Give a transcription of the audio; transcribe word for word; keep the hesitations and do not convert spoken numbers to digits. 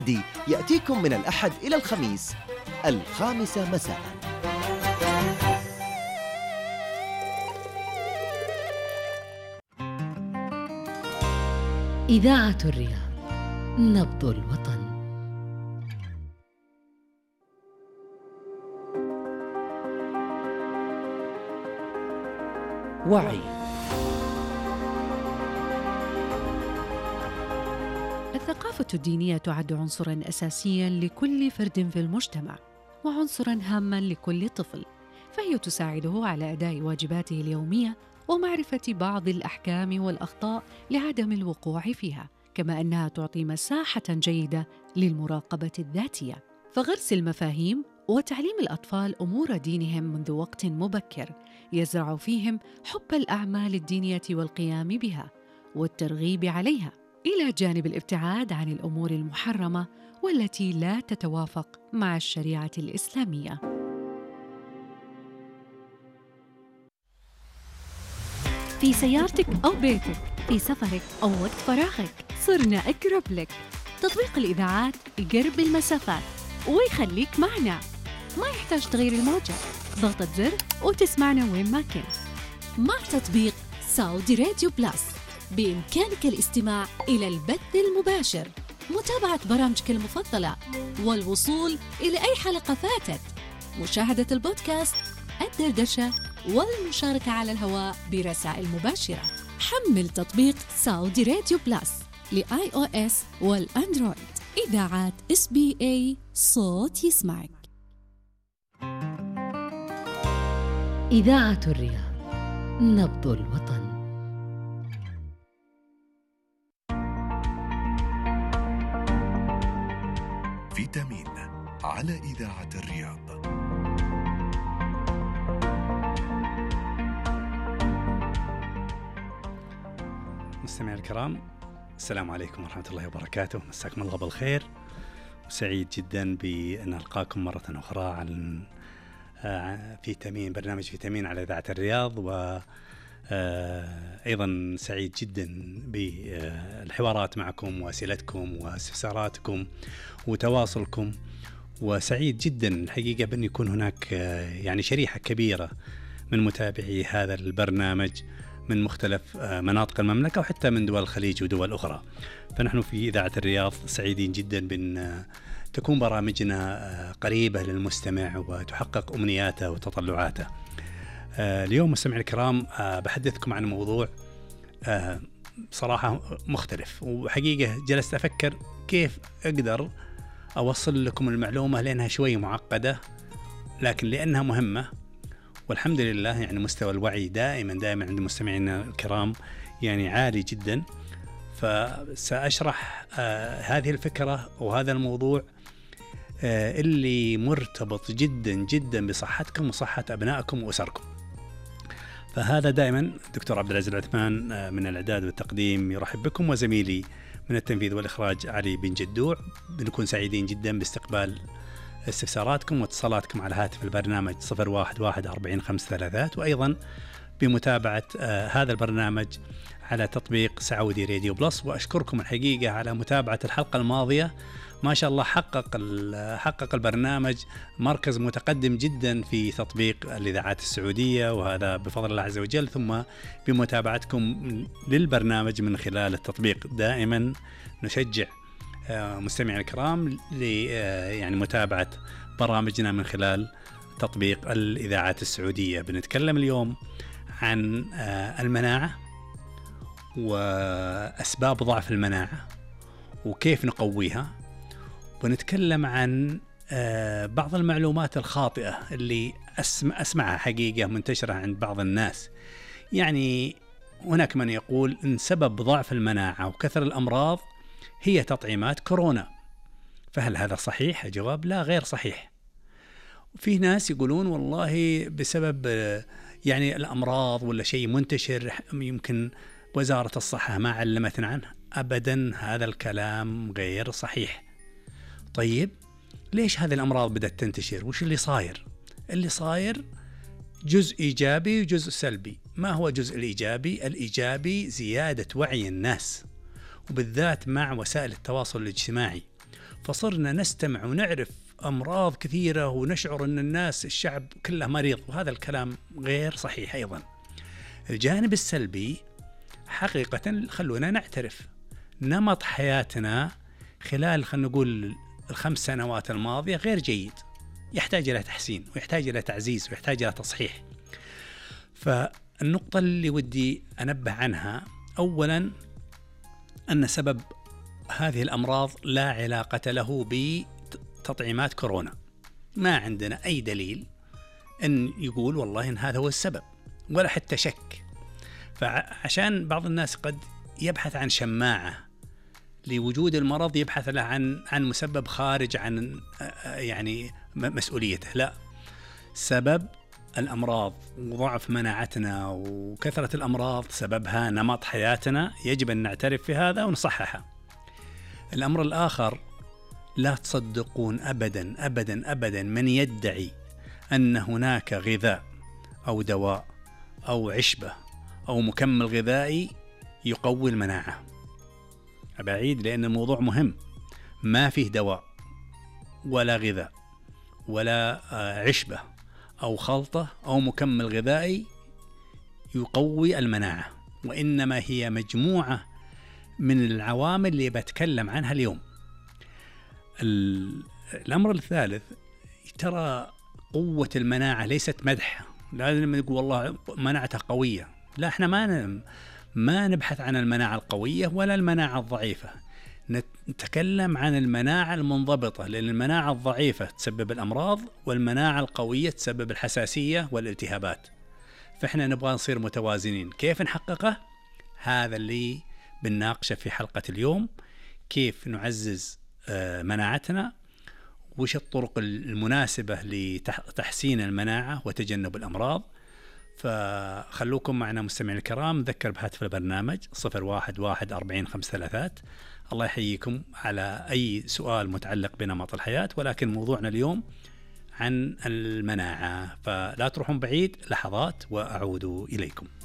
دي يأتيكم من الأحد إلى الخميس الخامسة مساء. إذاعة الرياض، نبض الوطن. وعي. الثقافة الدينية تعد عنصراً أساسياً لكل فرد في المجتمع، وعنصراً هاماً لكل طفل، فهي تساعده على أداء واجباته اليومية ومعرفة بعض الأحكام والأخطاء لعدم الوقوع فيها، كما أنها تعطي مساحة جيدة للمراقبة الذاتية. فغرس المفاهيم وتعليم الأطفال أمور دينهم منذ وقت مبكر يزرع فيهم حب الأعمال الدينية والقيام بها والترغيب عليها، إلى جانب الابتعاد عن الأمور المحرمة والتي لا تتوافق مع الشريعة الإسلامية. في سيارتك أو بيتك، في سفرك أو وقت فراغك، صرنا أقرب لك. تطبيق الإذاعات يقرب المسافات ويخليك معنا، ما يحتاج تغيير الموجة، ضغطة زر وتسمعنا وين ما كنت. مع تطبيق سعودي راديو بلس بإمكانك الاستماع إلى البث المباشر، متابعة برامجك المفضلة، والوصول إلى أي حلقة فاتت، مشاهدة البودكاست، الدردشة، والمشاركة على الهواء برسائل مباشرة. حمل تطبيق سعودي راديو بلس لآي أو إس والأندرويد. إذاعات إس بي إيه، صوت يسمعك. إذاعة الرياض، نبض الوطن. فيتامين على إذاعة الرياض. مستمعي الكرام، السلام عليكم ورحمة الله وبركاته. مساكم الله بالخير، وسعيد جدا بأن ألقاكم مرة أخرى عن فيتامين، برنامج فيتامين على إذاعة الرياض. وأيضا سعيد جدا بالحوارات معكم وأسئلتكم واستفساراتكم وتواصلكم، وسعيد جدا الحقيقة بأن يكون هناك يعني شريحة كبيرة من متابعي هذا البرنامج من مختلف مناطق المملكة وحتى من دول الخليج ودول أخرى. فنحن في إذاعة الرياض سعيدين جدا بأن تكون برامجنا قريبة للمستمع وتحقق أمنياته وتطلعاته. اليوم مستمعي الكرام بحدثكم عن موضوع صراحة مختلف، وحقيقة جلست أفكر كيف أقدر أوصل لكم المعلومة، لأنها شوي معقدة لكن لأنها مهمة، والحمد لله يعني مستوى الوعي دائما دائما عند مستمعينا الكرام يعني عالي جدا. فسأشرح آه هذه الفكرة وهذا الموضوع آه اللي مرتبط جدا جدا بصحتكم وصحة أبنائكم وأسركم. فهذا دائما دكتور عبد العزيز العثمان آه من الإعداد والتقديم يرحب بكم، وزميلي من التنفيذ والإخراج علي بن جدوع. بنكون سعيدين جدا باستقبال استفساراتكم واتصالاتكم على هاتف البرنامج صفر واحد واحد أربعين خمس ثلاثات، وأيضا بمتابعة آه هذا البرنامج على تطبيق سعودي راديو بلس. وأشكركم الحقيقة على متابعة الحلقة الماضية، ما شاء الله حقق حقق البرنامج مركز متقدم جدا في تطبيق الإذاعات السعودية، وهذا بفضل الله عز وجل، ثم بمتابعتكم للبرنامج من خلال التطبيق. دائما نشجع مستمعي الكرام ل يعني متابعة برامجنا من خلال تطبيق الإذاعات السعودية. بنتكلم اليوم عن المناعة وأسباب ضعف المناعة وكيف نقويها، ونتكلم عن بعض المعلومات الخاطئة اللي أسمعها حقيقة منتشرة عند بعض الناس. يعني هناك من يقول إن سبب ضعف المناعة وكثر الأمراض هي تطعيمات كورونا. فهل هذا صحيح؟ الجواب لا، غير صحيح. وفي ناس يقولون والله بسبب يعني الأمراض ولا شيء منتشر يمكن وزارة الصحة ما علمتنا عنه. أبدا، هذا الكلام غير صحيح. طيب ليش هذه الأمراض بدأت تنتشر؟ وش اللي صاير؟ اللي صاير جزء إيجابي وجزء سلبي. ما هو الجزء الإيجابي؟ الإيجابي زيادة وعي الناس، وبالذات مع وسائل التواصل الاجتماعي، فصرنا نستمع ونعرف أمراض كثيرة ونشعر أن الناس الشعب كله مريض، وهذا الكلام غير صحيح أيضا. الجانب السلبي حقيقة خلونا نعترف نمط حياتنا خلال خلينا نقول الخمس سنوات الماضية غير جيد، يحتاج إلى تحسين ويحتاج إلى تعزيز ويحتاج إلى تصحيح. فالنقطة اللي ودي أنبه عنها أولا أن سبب هذه الأمراض لا علاقة له بتطعيمات كورونا. ما عندنا أي دليل أن يقول والله إن هذا هو السبب ولا حتى شك. فعشان بعض الناس قد يبحث عن شماعة لوجود المرض، يبحث له عن عن مسبب خارج عن يعني مسؤوليته. لا، سبب الأمراض وضعف مناعتنا وكثرة الأمراض سببها نمط حياتنا، يجب أن نعترف في هذا ونصححها. الأمر الآخر، لا تصدقون أبدا أبدا أبدا من يدعي أن هناك غذاء أو دواء أو عشبة أو مكمل غذائي يقوي المناعة. أبعيد، لأن الموضوع مهم. ما فيه دواء ولا غذاء ولا عشبة أو خلطة أو مكمل غذائي يقوي المناعة، وإنما هي مجموعة من العوامل اللي بتكلم عنها اليوم. الأمر الثالث، ترى قوة المناعة ليست مدح. لازم نقول والله مناعتها قوية، لا، احنا ما ما نبحث عن المناعة القوية ولا المناعة الضعيفة، نتكلم عن المناعة المنضبطة، لأن المناعة الضعيفة تسبب الأمراض والمناعة القوية تسبب الحساسية والالتهابات. فإحنا نبغى نصير متوازنين. كيف نحققه؟ هذا اللي بنناقشه في حلقة اليوم. كيف نعزز مناعتنا، وش الطرق المناسبة لتحسين المناعة وتجنب الأمراض. فخلوكم معنا مستمعين الكرام. نذكر بهاتف البرنامج صفر واحد واحد أربعين خمس ثلاثات. الله يحييكم على أي سؤال متعلق بنمط الحياة، ولكن موضوعنا اليوم عن المناعة، فلا تروحون بعيد. لحظات وأعود إليكم.